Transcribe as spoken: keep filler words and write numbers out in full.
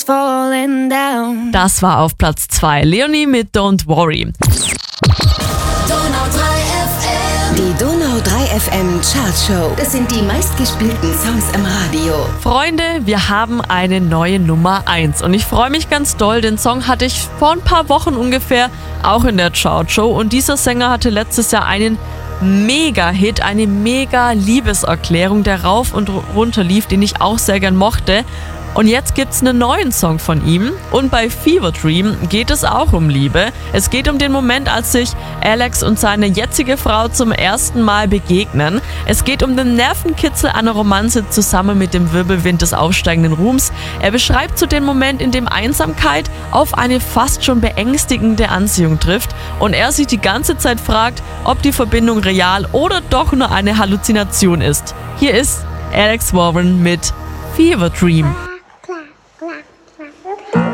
falling down. Das war auf Platz zwei. Leonie mit Don't Worry. Die Donau drei F M Chartshow. Das sind die meistgespielten Songs im Radio. Freunde, wir haben eine neue Nummer eins und ich freue mich ganz doll. Den Song hatte ich vor ein paar Wochen ungefähr auch in der Chartshow und dieser Sänger hatte letztes Jahr einen Mega-Hit, eine Mega-Liebeserklärung, der rauf und runter lief, den ich auch sehr gern mochte. Und jetzt gibt's einen neuen Song von ihm und bei Fever Dream geht es auch um Liebe. Es geht um den Moment, als sich Alex und seine jetzige Frau zum ersten Mal begegnen. Es geht um den Nervenkitzel einer Romanze zusammen mit dem Wirbelwind des aufsteigenden Ruhms. Er beschreibt so den Moment, in dem Einsamkeit auf eine fast schon beängstigende Anziehung trifft und er sich die ganze Zeit fragt, ob die Verbindung real oder doch nur eine Halluzination ist. Hier ist Alex Warren mit Fever Dream. Clap, clap, clap.